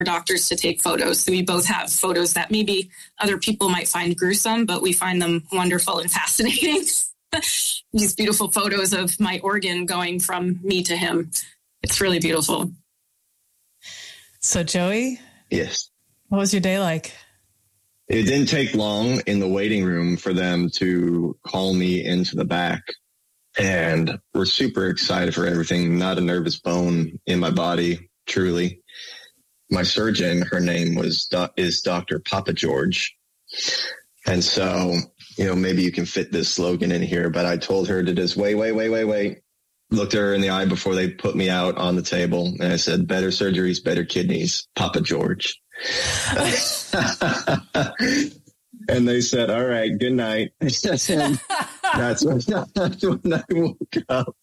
doctors to take photos. So we both have photos that maybe other people might find gruesome, but we find them wonderful and fascinating. These beautiful photos of my organ going from me to him. It's really beautiful. So Joey? Yes. What was your day like? It didn't take long in the waiting room for them to call me into the back. And we're super excited for everything. Not a nervous bone in my body, truly. My surgeon, her name is Dr. Papa George. And so, maybe you can fit this slogan in here, but I told her to just wait. Looked her in the eye before they put me out on the table. And I said, better surgeries, better kidneys, Papa George. And they said, all right, good night. That's when I woke up.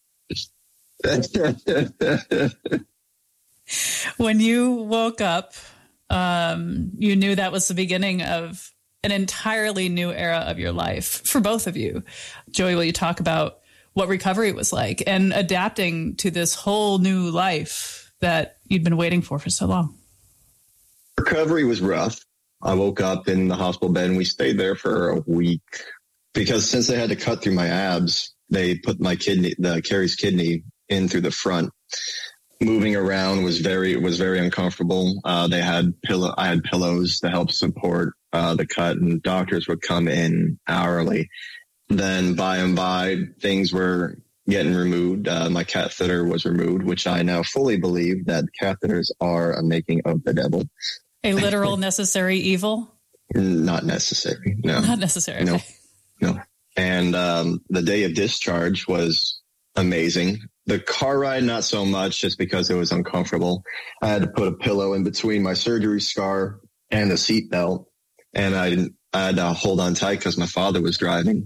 When you woke up, you knew that was the beginning of an entirely new era of your life for both of you. Joey, will you talk about what recovery was like and adapting to this whole new life that you'd been waiting for so long? Recovery was rough. I woke up in the hospital bed and we stayed there for a week because since they had to cut through my abs, they put my Carrie's kidney in through the front. Moving around was very uncomfortable. I had pillows to help support the cut, and doctors would come in hourly. Then by and by, things were getting removed. My catheter was removed, which I now fully believe that catheters are a making of the devil. A literal necessary evil? Not necessary. No. Not necessary. No. Okay. No. And the day of discharge was amazing. The car ride, not so much, just because it was uncomfortable. I had to put a pillow in between my surgery scar and the seat belt. And I had to hold on tight because my father was driving.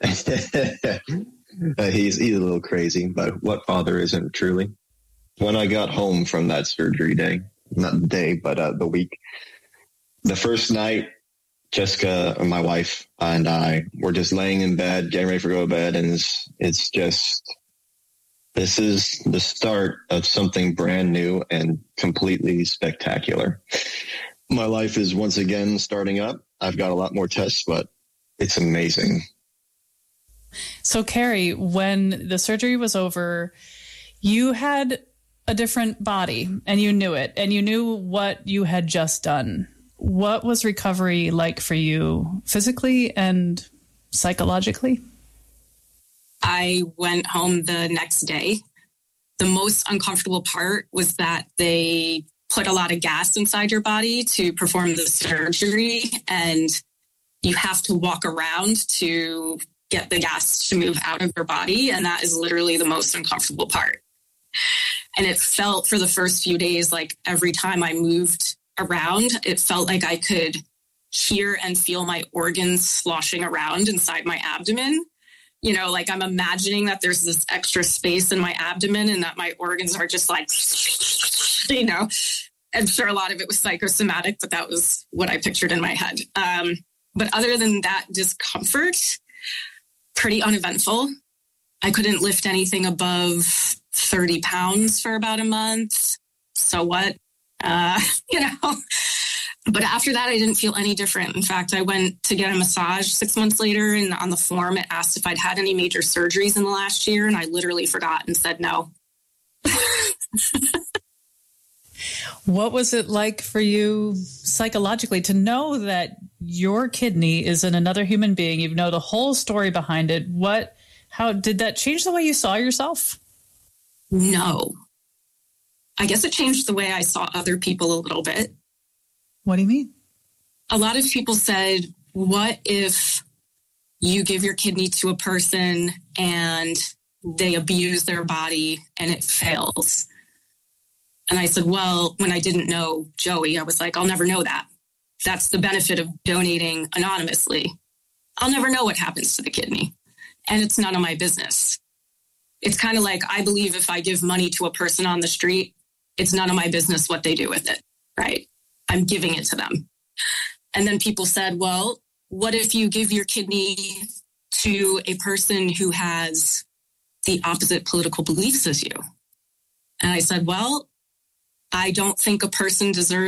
He's a little crazy, but what father isn't truly? When I got home from that surgery day, not the day, but the week, the first night, Jessica, my wife, and I were just laying in bed, getting ready to go to bed. And it's just, this is the start of something brand new and completely spectacular. My life is once again starting up. I've got a lot more tests, but it's amazing. So, Carrie, when the surgery was over, you had a different body and you knew it and you knew what you had just done. What was recovery like for you physically and psychologically? I went home the next day. The most uncomfortable part was that they put a lot of gas inside your body to perform the surgery, and you have to walk around to get the gas to move out of your body, and that is literally the most uncomfortable part. And it felt for the first few days like every time I moved around, it felt like I could hear and feel my organs sloshing around inside my abdomen. Like I'm imagining that there's this extra space in my abdomen and that my organs are just like, I'm sure a lot of it was psychosomatic, but that was what I pictured in my head. But other than that discomfort, pretty uneventful. I couldn't lift anything above 30 pounds for about a month. So what? But after that, I didn't feel any different. In fact, I went to get a massage 6 months later, and on the form, it asked if I'd had any major surgeries in the last year, and I literally forgot and said no. What was it like for you psychologically to know that your kidney is in another human being? You know the whole story behind it. How did that change the way you saw yourself? No. I guess it changed the way I saw other people a little bit. What do you mean? A lot of people said, what if you give your kidney to a person and they abuse their body and it fails? And I said, well, when I didn't know Joey, I was like, I'll never know that. That's the benefit of donating anonymously. I'll never know what happens to the kidney, and it's none of my business. It's kind of like, I believe if I give money to a person on the street, it's none of my business what they do with it, right? I'm giving it to them. And then people said, well, what if you give your kidney to a person who has the opposite political beliefs as you? And I said, well, I don't think a person deserves